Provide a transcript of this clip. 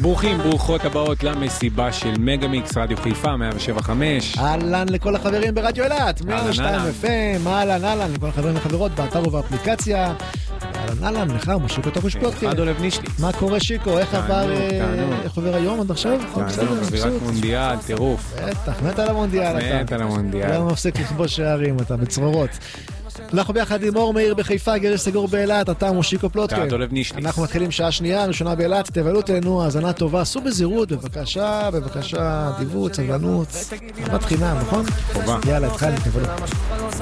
ברוכים, ברוכות הבאות למסיבה של מגה-מיקס, רדיו חיפה, 107.5. אהלן לכל החברים ברדיו אילת, 102 FM, אהלן לכל החברים וחברות באתר ובאפליקציה. אהלן לך, מושיקו טופוש פלוטקין. עד אולב נישלי. מה קורה שיקו? איך עובר היום עד עכשיו? אווירת מונדיאל, טירוף. בטח, מת על המונדיאל אתה. מת על המונדיאל. לא מפסיק לכבוש שערים אתה, בצרורות. אנחנו ביחד עם אור מאיר בחיפה, גרש סגור באילת, אתה מושיקו פלוטקין. עד אולב נישלי. אנחנו מתחילים שעה שנייה, ראשונה באילת, תבלו תהנו, האזנה טובה, עשו בזהירות, בבקשה, דיוות, סבלנות. אהבת חינם, נכון? טובה. יאללה, התחלנו, תבלו.